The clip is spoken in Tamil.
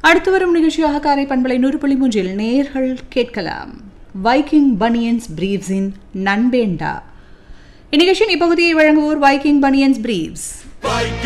அடுத்து வரும் நிகழ்ச்சியாக காரை பண்பலை 100.3 நேயர்கள் கேட்கலாம். Viking banians பிரீவ்ஸின் நண்பேண்டா. இந்நிகழ்ச்சியின் இப்பகுதியை வழங்குவோர் வைக்கிங் பனியன்ஸ் பிரீவ்ஸ்.